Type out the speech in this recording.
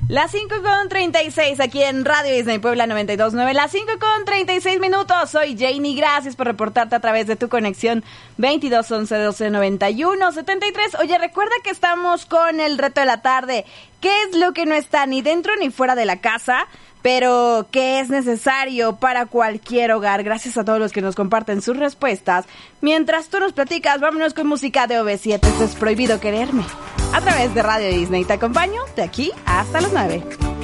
Las 5:36 aquí en Radio Disney Puebla 92.9. Las 5:36 minutos. Soy Janie. Gracias por reportarte a través de tu conexión 22 11 12 91 73. Oye, recuerda que estamos con el reto de la tarde. ¿Qué es lo que no está ni dentro ni fuera de la casa, pero que es necesario para cualquier hogar? Gracias a todos los que nos comparten sus respuestas. Mientras tú nos platicas, vámonos con música de OV7. Esto es Prohibido Quererme. A través de Radio Disney te acompaño de aquí hasta las 9.